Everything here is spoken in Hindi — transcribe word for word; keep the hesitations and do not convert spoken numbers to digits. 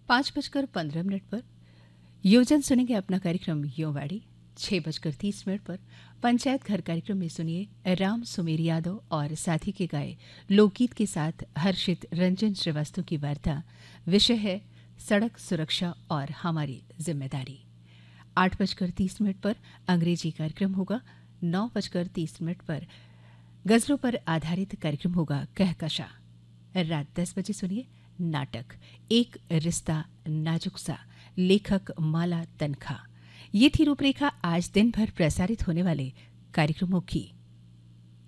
पाँच बजकर पंद्रह मिनट पर योजन सुनेंगे अपना कार्यक्रम योवाड़ी। छः बजकर तीस मिनट पर पंचायत घर कार्यक्रम में सुनिए राम सुमेर यादव और साथी के गाए लोकगीत के साथ हर्षित रंजन श्रीवास्तव की वार्ता। विषय है सड़क सुरक्षा और हमारी जिम्मेदारी। आठ बजकर तीस मिनट पर अंग्रेजी कार्यक्रम होगा। नौ बजकर तीस मिनट पर गजलों पर आधारित कार्यक्रम होगा कहकशा। रात दस बजे सुनिए नाटक एक रिश्ता नाजुक सा, लेखक माला तनखा। ये थी रूपरेखा आज दिन भर प्रसारित होने वाले कार्यक्रमों की।